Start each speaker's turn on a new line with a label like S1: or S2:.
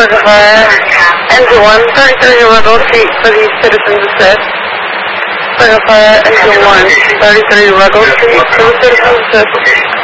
S1: Engine 1, 33 Ruggles Street for the citizens assist. Engine 1, 33 Ruggles Street for the citizens assist.